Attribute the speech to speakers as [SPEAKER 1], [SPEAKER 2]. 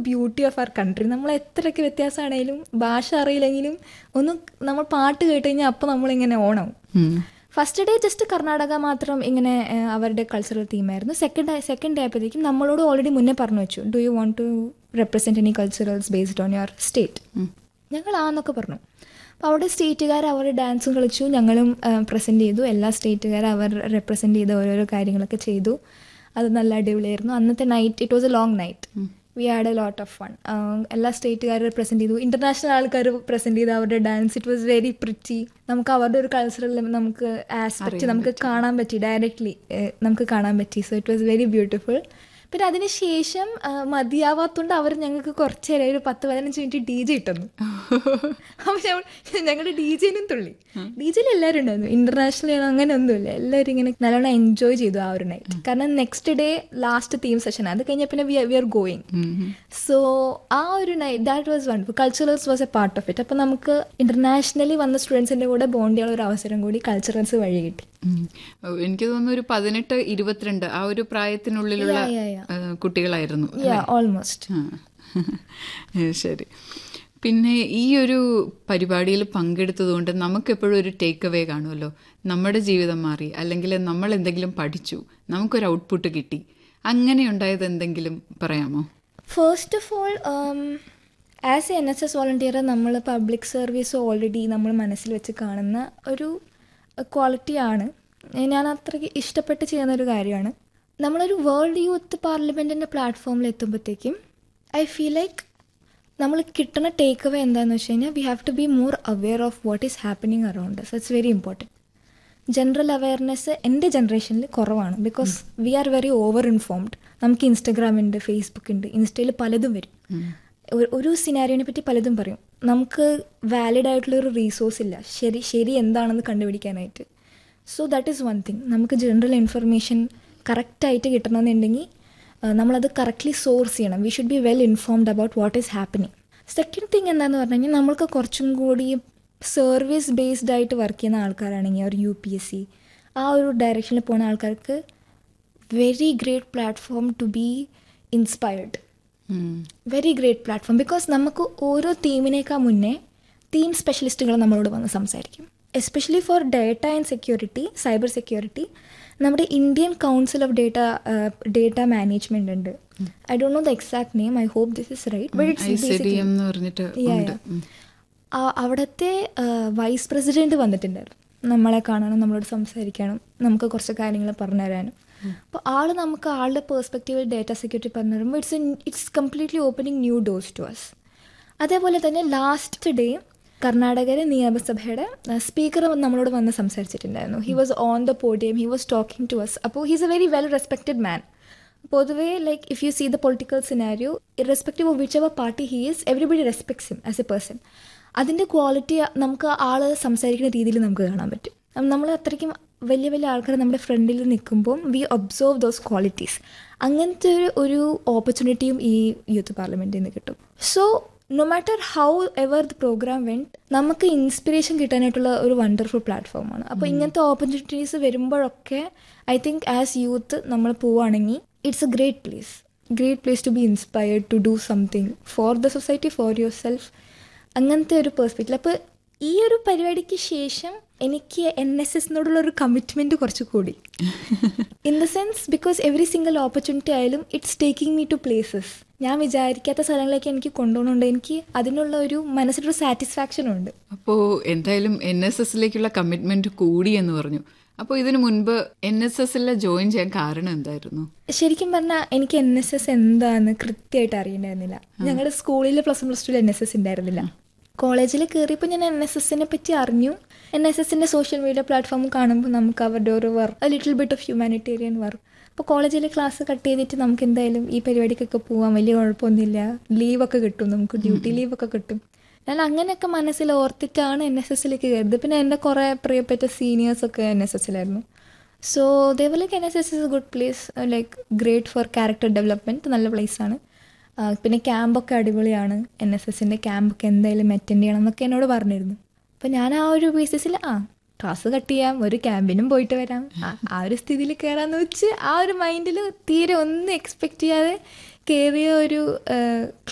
[SPEAKER 1] Beauty of our country. നമ്മൾ എത്രയൊക്കെ വ്യത്യാസമാണെങ്കിലും ഭാഷ അറിയില്ലെങ്കിലും ഒന്നും നമ്മൾ പാട്ട് കേട്ട് കഴിഞ്ഞാൽ അപ്പോൾ നമ്മളിങ്ങനെ ഓണാവും. ഫസ്റ്റ് ഡേ ജസ്റ്റ് കർണാടക മാത്രം ഇങ്ങനെ അവരുടെ കൾച്ചറൽ തീമായിരുന്നു. സെക്കൻഡ് ഡേ ആയപ്പോഴത്തേക്കും നമ്മളോട് ഓൾറെഡി മുന്നേ പറഞ്ഞു വെച്ചു, do you want to represent any culturals based on your state. ഞങ്ങൾ ആന്നൊക്കെ പറഞ്ഞു. അപ്പോൾ അവിടെ സ്റ്റേറ്റുകാർ അവർ ഡാൻസും കളിച്ചു, ഞങ്ങളും പ്രസൻറ്റ് ചെയ്തു. എല്ലാ സ്റ്റേറ്റുകാരും അവർ റെപ്രസെൻറ്റ് ചെയ്ത ഓരോരോ കാര്യങ്ങളൊക്കെ ചെയ്തു. അത് നല്ല അടിപൊളിയായിരുന്നു. അന്നത്തെ night it was A ലോങഗ് night. We had a lot of fun. എല്ലാ സ്റ്റേറ്റുകാരും പ്രസൻറ്റ് ചെയ്തു, ഇൻ്റർനാഷണൽ ആൾക്കാർ പ്രസൻറ്റ് ചെയ്തു അവരുടെ dance. It was very pretty. നമുക്ക് അവരുടെ ഒരു കൾച്ചറൽ നമുക്ക് ആസ്പെക്റ്റ് നമുക്ക് കാണാൻ പറ്റി, ഡയറക്റ്റ്ലി നമുക്ക് കാണാൻ പറ്റി. So it was very beautiful. പിന്നെ അതിന് ശേഷം മതിയാവാത്തതുകൊണ്ട് അവർ ഞങ്ങൾക്ക് കുറച്ച് നേരം ഒരു 10-15 മിനിറ്റ് ഡി ജെ ഇട്ടുന്നു. അപ്പോൾ ഞങ്ങളുടെ ഡി ജെനും തുള്ളി. ഡി ജെയിൽ എല്ലാവരും ഉണ്ടായിരുന്നു, ഇന്റർനാഷണൽ അങ്ങനെ ഒന്നുമില്ല. എല്ലാവരും ഇങ്ങനെ നല്ലോണം എൻജോയ് ചെയ്തു ആ ഒരു നൈറ്റ്. കാരണം next day last theme session, അത് കഴിഞ്ഞാൽ പിന്നെ വി ആർ ഗോയിങ്. സോ ആ ഒരു night that was wonderful. Culturals was A part of it. അപ്പം നമുക്ക് ഇന്റർനാഷണലി വന്ന സ്റ്റുഡൻസിൻ്റെ കൂടെ ബോണ്ട് ചെയ്യാനുള്ള ഒരു അവസരം കൂടി കൾച്ചറൽസ് വഴി കിട്ടി.
[SPEAKER 2] എനിക്ക് തോന്നുന്നു ഒരു 18-22 ആ ഒരു പ്രായത്തിനുള്ളിലുള്ള കുട്ടികളായിരുന്നു
[SPEAKER 1] ഓൾമോസ്റ്റ്.
[SPEAKER 2] ശരി. പിന്നെ ഈ ഒരു പരിപാടിയിൽ പങ്കെടുത്തതുകൊണ്ട് നമുക്കെപ്പോഴും ഒരു ടേക്ക് അവേ കാണുമല്ലോ. നമ്മുടെ ജീവിതം മാറി, അല്ലെങ്കിൽ നമ്മൾ എന്തെങ്കിലും പഠിച്ചു, നമുക്കൊരു ഔട്ട്പുട്ട് കിട്ടി. അങ്ങനെ ഉണ്ടായത് എന്തെങ്കിലും പറയാമോ?
[SPEAKER 1] First of all, as A NSS volunteer നമ്മൾ പബ്ലിക് സർവീസ് ഓൾറെഡി നമ്മൾ മനസ്സിൽ വെച്ച് കാണുന്ന ഒരു ക്വാളിറ്റിയാണ്. ഞാൻ അത്രയ്ക്ക് ഇഷ്ടപ്പെട്ട് ചെയ്യുന്നൊരു കാര്യമാണ്. നമ്മളൊരു വേൾഡ് യൂത്ത് പാർലമെൻറ്റിൻ്റെ പ്ലാറ്റ്ഫോമിൽ എത്തുമ്പോഴത്തേക്കും ഐ ഫീൽ ലൈക്ക് നമ്മൾ കിട്ടുന്ന ടേക്ക് അവേ എന്താണെന്ന് വെച്ച് കഴിഞ്ഞാൽ we have to be more aware of what is happening around us. It's very important. General awareness എൻ്റെ ജനറേഷനിൽ കുറവാണ്. Because we are very over informed. നമുക്ക് ഇൻസ്റ്റഗ്രാം ഉണ്ട്, ഫേസ്ബുക്ക് ഉണ്ട്, ഇൻസ്റ്റയിൽ പലതും വരും. ഒരു സിനാരിയോനെ പറ്റി പലതും പറയും. നമുക്ക് വാലിഡ് ആയിട്ടുള്ളൊരു റീസോഴ്സ് ഇല്ല ശരി എന്താണെന്ന് കണ്ടുപിടിക്കാനായിട്ട്. So that is one thing. നമുക്ക് ജനറൽ ഇൻഫർമേഷൻ കറക്റ്റായിട്ട് കിട്ടണമെന്നുണ്ടെങ്കിൽ നമ്മളത് കറക്റ്റ്ലി സോഴ്സ് ചെയ്യണം. We should be well informed about what is happening. Second thing എന്താണെന്ന് പറഞ്ഞു കഴിഞ്ഞാൽ നമ്മൾക്ക് കുറച്ചും കൂടി സർവീസ് ബേസ്ഡ് ആയിട്ട് വർക്ക് ചെയ്യുന്ന ആൾക്കാരാണെങ്കിൽ ഒരു UPSC ആ ഒരു ഡയറക്ഷനിൽ പോകുന്ന ആൾക്കാർക്ക് very great platform to be inspired. Very great platform. Because നമുക്ക് ഓരോ തീമിനേക്കാൾ മുന്നേ തീം സ്പെഷ്യലിസ്റ്റുകൾ നമ്മളോട് വന്ന് സംസാരിക്കും. Especially for data and security, cyber security, നമ്മുടെ Indian council of data management ഉണ്ട്. I don't know the exact name, I hope this is right, but it's അവിടുത്തെ vice president വന്നിട്ടുണ്ടായിരുന്നു നമ്മളെ കാണാനും നമ്മളോട് സംസാരിക്കാനും നമുക്ക് കുറച്ച് കാര്യങ്ങൾ പറഞ്ഞു തരാനും. അപ്പോൾ നമുക്ക് ആളുടെ പേഴ്സ്പെക്റ്റീവിൽ ഡേറ്റ സെക്യൂരിറ്റി പറഞ്ഞു തരുമ്പോൾ it's completely opening new doors to us. അതേപോലെ തന്നെ ലാസ്റ്റ് ഡേ കർണാടകയിലെ നിയമസഭയുടെ സ്പീക്കർ നമ്മളോട് വന്ന് സംസാരിച്ചിട്ടുണ്ടായിരുന്നു. He was on the podium, he was talking to us. അപ്പോൾ he's A very well respected മാൻ. പൊതുവേ like if you see the political scenario, irrespective of which ever party he is, everybody respects him as A person. അതിൻ്റെ quality നമുക്ക് സംസാരിക്കുന്ന രീതിയിൽ നമുക്ക് കാണാൻ പറ്റും. നമ്മൾ അത്രയ്ക്കും വലിയ വലിയ ആൾക്കാർ നമ്മുടെ ഫ്രണ്ടിൽ നിൽക്കുമ്പോൾ വി ഒബ്സർവ് ദോസ് ക്വാളിറ്റീസ്. അങ്ങനത്തെ ഒരു ഓപ്പർച്യൂണിറ്റിയും ഈ യൂത്ത് പാർലമെൻറ്റിൽ നിന്ന് കിട്ടും. So no matter how ever the programme went, നമുക്ക് ഇൻസ്പിറേഷൻ കിട്ടാനായിട്ടുള്ള ഒരു വണ്ടർഫുൾ പ്ലാറ്റ്ഫോമാണ്. അപ്പോൾ ഇങ്ങനത്തെ ഓപ്പർച്യൂണിറ്റീസ് വരുമ്പോഴൊക്കെ ഐ തിങ്ക് ആസ് യൂത്ത് നമ്മൾ പോവുകയാണെങ്കിൽ it's A great place to be inspired to do something for the society, for your self. അങ്ങനത്തെ ഒരു പെർസ്പെക്റ്റീവ്. അപ്പോൾ ഈ ഒരു പരിപാടിക്ക് ശേഷം എനിക്ക് NSSനോടുള്ളൊരു കമ്മിറ്റ്മെൻറ്റ് കുറച്ച് കൂടി. In the sense because every single opportunity ആയാലും it's taking me to places. ഞാൻ വിചാരിക്കാത്ത സ്ഥലങ്ങളിലേക്ക് എനിക്ക് കൊണ്ടുപോകുന്നുണ്ട്. എനിക്ക് അതിനുള്ള ഒരു മനസ്സിലൊരു സാറ്റിസ്ഫാക്ഷൻ ഉണ്ട്.
[SPEAKER 2] അപ്പോൾ എന്തായാലും NSSലേക്കുള്ള കമ്മിറ്റ്മെൻറ്റ് കൂടി എന്ന് പറഞ്ഞു. അപ്പോൾ ഇതിനു മുൻപ് NSSൽ ജോയിൻ ചെയ്യാൻ കാരണം എന്തായിരുന്നു?
[SPEAKER 1] ശരിക്കും പറഞ്ഞാൽ എനിക്ക് NSS എന്താണെന്ന് കൃത്യമായിട്ട് അറിയണ്ടായിരുന്നില്ല. ഞങ്ങളുടെ സ്കൂളിൽ +1 +2 NSS ഉണ്ടായിരുന്നില്ല. കോളേജിൽ കയറിയപ്പോൾ ഞാൻ NSSനെ പറ്റി അറിഞ്ഞു. NSSൻ്റെ സോഷ്യൽ മീഡിയ പ്ലാറ്റ്ഫോം കാണുമ്പോൾ നമുക്ക് അവരുടെ ഒരു work, little bit of humanitarian work. അപ്പോൾ കോളേജിലെ ക്ലാസ് കട്ട് ചെയ്തിട്ട് നമുക്ക് എന്തായാലും ഈ പരിപാടിക്കൊക്കെ പോകാൻ വലിയ കുഴപ്പമൊന്നുമില്ല, ലീവൊക്കെ കിട്ടും, നമുക്ക് ഡ്യൂട്ടി ലീവൊക്കെ കിട്ടും. ഞാൻ അങ്ങനെയൊക്കെ മനസ്സിൽ ഓർത്തിട്ടാണ് NSSലേക്ക് കയറിയത്. പിന്നെ എൻ്റെ കുറേ പ്രിയപ്പെട്ട സീനിയേഴ്സൊക്കെ NSSലായിരുന്നു. So they were like NSS is A good place, like great four character development, നല്ല പ്ലേസാണ്. പിന്നെ ക്യാമ്പൊക്കെ അടിപൊളിയാണ്, NSSൻ്റെ ക്യാമ്പൊക്കെ എന്തായാലും അറ്റൻഡ് ചെയ്യണം എന്നൊക്കെ എന്നോട് പറഞ്ഞിരുന്നു. അപ്പോൾ ഞാൻ ആ ഒരു ബേസിസിൽ ക്ലാസ് കട്ട് ചെയ്യാം, ഒരു ക്യാമ്പിനും പോയിട്ട് വരാം, ആ ഒരു സ്ഥിതിയിൽ കയറാമെന്ന് വെച്ച് ആ ഒരു മൈൻഡിൽ തീരെ ഒന്നും എക്സ്പെക്റ്റ് ചെയ്യാതെ കയറിയ ഒരു